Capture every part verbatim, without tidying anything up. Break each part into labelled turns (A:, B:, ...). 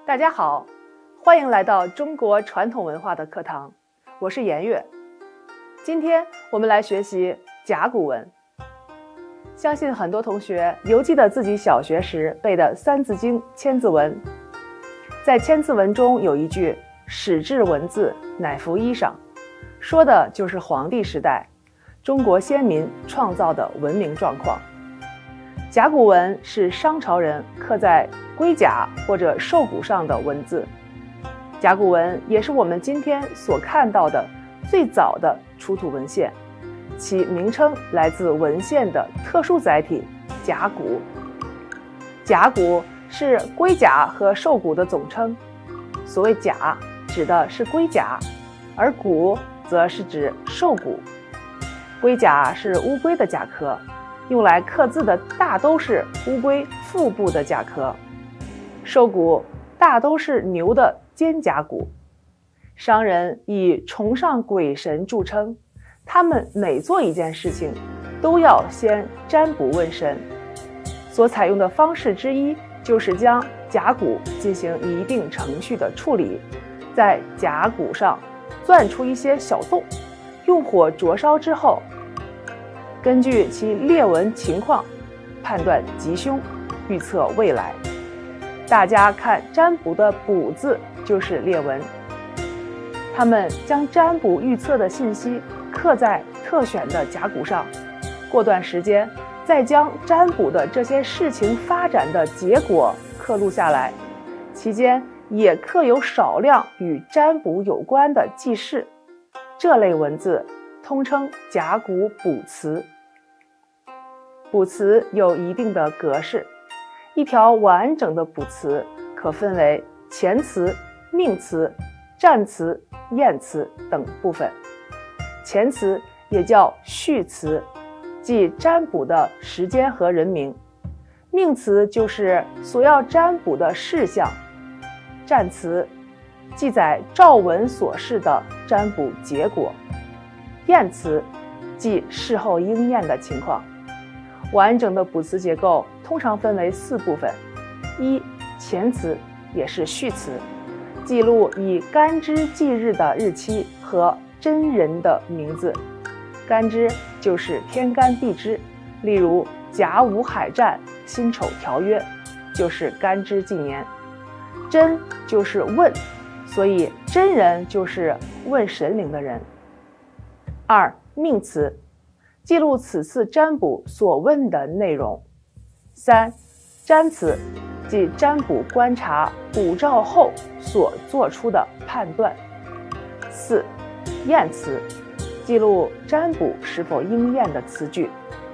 A: 大家好，欢迎来到中国传统文化的课堂，我是颜月。今天我们来学习甲骨文。相信很多同学犹记得自己小学时背的《三字经》千字文。在千字文中有一句“始制文字，乃服衣裳”，说的就是黄帝时代中国先民创造的文明状况。甲骨文是商朝人刻在龟甲或者兽骨上的文字，甲骨文也是我们今天所看到的最早的出土文献，其名称来自文献的特殊载体甲骨。甲骨是龟甲和兽骨的总称，所谓甲指的是龟甲，而骨则是指兽骨。龟甲是乌龟的甲壳，用来刻字的大都是乌龟腹部的甲壳，兽骨大都是牛的肩胛骨。商人以崇尚鬼神著称，他们每做一件事情都要先占卜问神，所采用的方式之一就是将甲骨进行一定程序的处理，在甲骨上钻出一些小洞，用火灼烧之后，根据其裂纹情况判断吉凶，预测未来。大家看占卜的卜字就是裂纹，他们将占卜预测的信息刻在特选的甲骨上，过段时间再将占卜的这些事情发展的结果刻录下来，其间也刻有少量与占卜有关的记事。这类文字通称甲骨卜辞。卜辞有一定的格式，一条完整的卜辞可分为前辞、命辞、占辞、验辞等部分。前辞也叫序辞，即占卜的时间和人名；命辞就是所要占卜的事项；占辞记载诏文所示的占卜结果；验辞即事后应验的情况。完整的卜辞结构通常分为四部分：一、前辞，也是序辞，记录以干支纪日的日期和真人的名字。干支就是天干地支，例如甲午海战、辛丑条约就是干支纪年。真就是问，所以真人就是问神灵的人。二、命辞，记录此次占卜所问的内容。三、占辞，即占卜观察卜兆后所做出的判断。四、验辞，记录占卜是否应验的词句。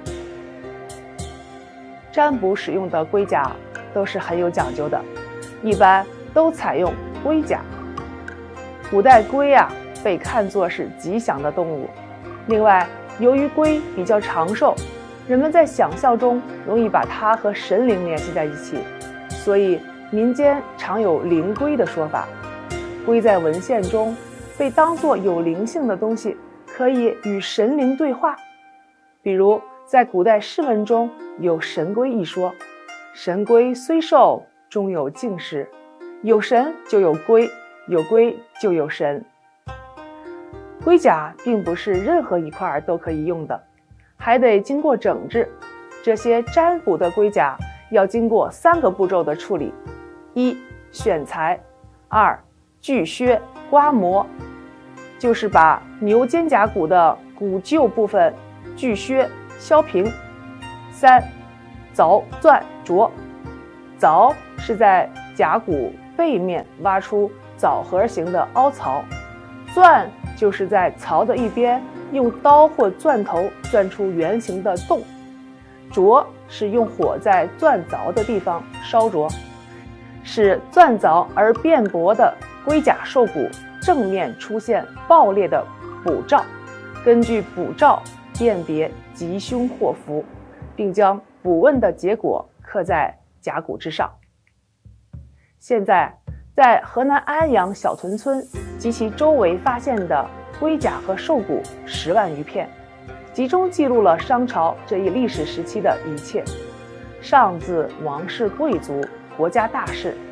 A: 占卜使用的龟甲都是很有讲究的，一般都采用龟甲。古代龟啊被看作是吉祥的动物，另外由于龟比较长寿，人们在想象中容易把它和神灵联系在一起，所以民间常有灵龟的说法。龟在文献中被当作有灵性的东西，可以与神灵对话。比如在古代诗文中有神龟一说，神龟虽寿，终有竟时，有神就有龟，有龟就有神。龟甲并不是任何一块都可以用的，还得经过整治。这些占卜的龟甲要经过三个步骤的处理：一、选材；二、锯削刮磨，就是把牛肩胛骨的骨臼部分锯削削平；三、凿钻琢。凿是在甲骨背面挖出枣核形的凹槽，钻就是在槽的一边用刀或钻头钻出圆形的洞，琢是用火在钻凿的地方烧灼，使钻凿而变薄的龟甲兽骨正面出现爆裂的卜兆，根据卜兆辨别吉凶祸福，并将卜问的结果刻在甲骨之上。现在在河南安阳小屯村及其周围发现的龟甲和兽骨十万余片，集中记录了商朝这一历史时期的一切，上至王室贵族、国家大事，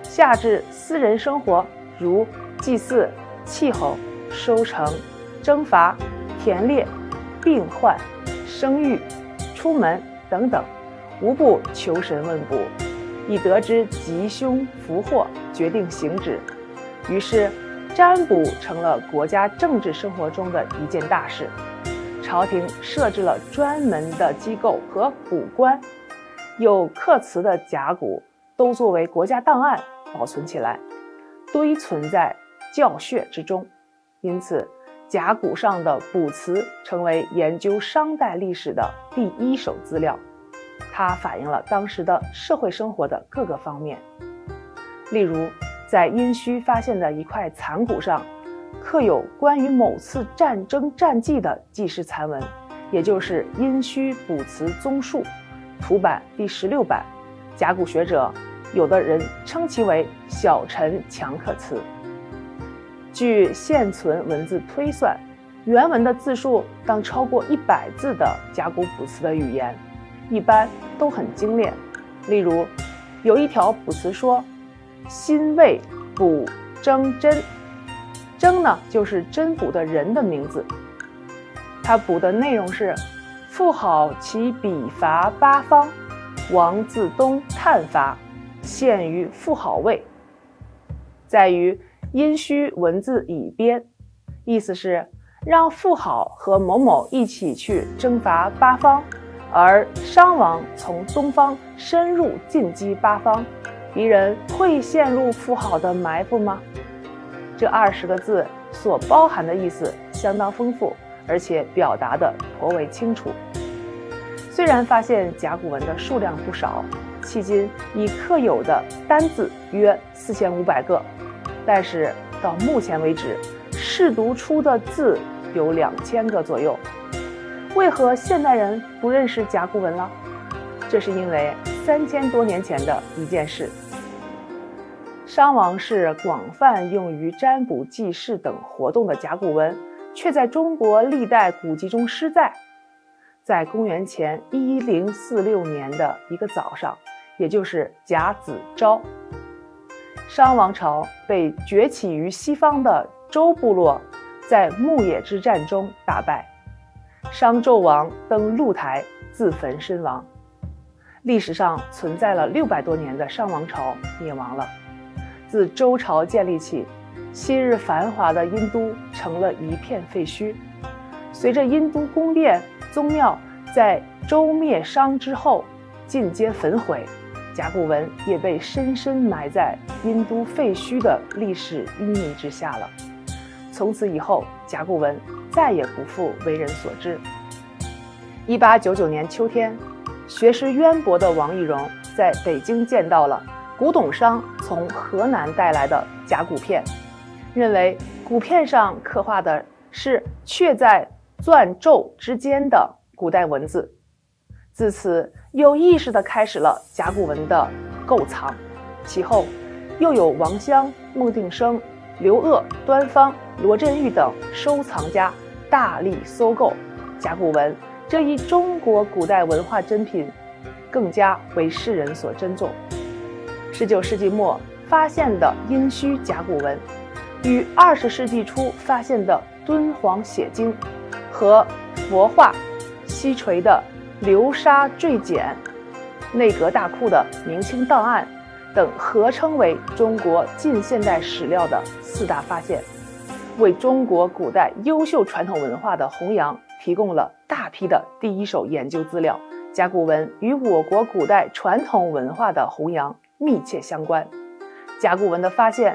A: 下至私人生活，如祭祀、气候、收成、征伐、田猎、病患、生育、出门等等，无不求神问卜，以得知吉凶福祸，决定行止。于是占卜成了国家政治生活中的一件大事，朝廷设置了专门的机构和卜官，有刻词的甲骨都作为国家档案保存起来，堆存在教穴之中。因此甲骨上的卜辞成为研究商代历史的第一手资料，它反映了当时的社会生活的各个方面。例如在殷墟发现的一块残骨上，刻有关于某次战争战绩的记事残文，也就是殷墟卜辞综述图版第十六版。甲骨学者有的人称其为小陈强刻词。据现存文字推算，原文的字数当超过一百字的甲骨卜辞的语言，一般都很精炼。例如有一条卜辞说：辛未卜征真，征呢就是占卜的人的名字。他卜的内容是：妇好其笔伐八方，王自东探伐，陷于妇好位。在于殷墟文字已编，意思是让妇好和某某一起去征伐八方，而商王从东方深入进击八方，敌人会陷入妇好的埋伏吗？这二十个字所包含的意思相当丰富，而且表达的颇为清楚。虽然发现甲骨文的数量不少，迄今已刻有的单字约四千五百个，但是到目前为止，试读出的字有两千个左右。为何现代人不认识甲骨文了？这是因为三千多年前的一件事。商王是广泛用于占卜、记事等活动的甲骨文，却在中国历代古籍中失在。在公元前一零四六年的一个早上，也就是甲子朝，商王朝被崛起于西方的周部落在牧野之战中打败，商纣王登鹿台自焚身亡。历史上存在了六百多年的商王朝灭亡了。自周朝建立起，昔日繁华的殷都成了一片废墟。随着殷都宫殿、宗庙在周灭商之后尽皆焚毁，甲骨文也被深深埋在殷都废墟的历史阴影之下了。从此以后，甲骨文再也不复为人所知。一八九九年秋天，学识渊博的王懿荣在北京见到了古董商从河南带来的甲骨片，认为骨片上刻画的是却在篆籀之间的古代文字，自此有意识地开始了甲骨文的购藏。其后又有王襄、孟定生、刘鹗、端方、罗振玉等收藏家大力搜购甲骨文，这一中国古代文化珍品更加为世人所珍重。十九世纪末发现的殷墟甲骨文，与二十世纪初发现的敦煌写经和佛画、西陲的流沙坠简、内阁大库的明清档案等合称为中国近现代史料的四大发现，为中国古代优秀传统文化的弘扬提供了大批的第一手研究资料。甲骨文与我国古代传统文化的弘扬密切相关。甲骨文的发现